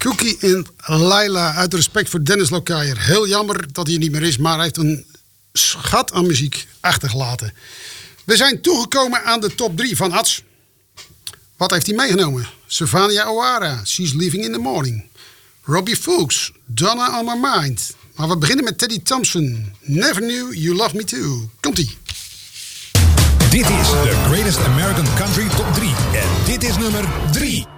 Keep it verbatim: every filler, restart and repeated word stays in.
Cookie en Laila, uit respect voor Dennis Lokayer. Heel jammer dat hij niet meer is, maar hij heeft een schat aan muziek achtergelaten. We zijn toegekomen aan de top drie van Ats. Wat heeft hij meegenomen? Sylvania O'Hara, She's Leaving in the Morning. Robbie Fuchs, Donna on My Mind. Maar we beginnen met Teddy Thompson. Never Knew You Loved Me Too. Komt-ie. Dit is de Greatest American Country Top drie. En dit is nummer drie.